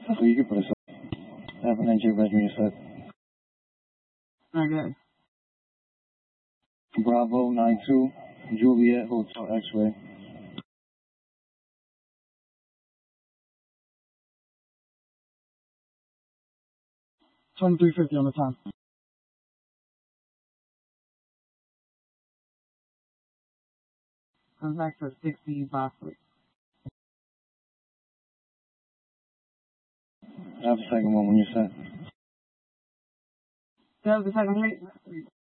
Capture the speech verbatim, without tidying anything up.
So you can put us up. Have an N J resume you said. Okay. Bravo nine two, Juliet Hotel X-ray. twenty-three fifty on the time. Comes back to sixty-five three. Have the second one when you said. That was the second plate?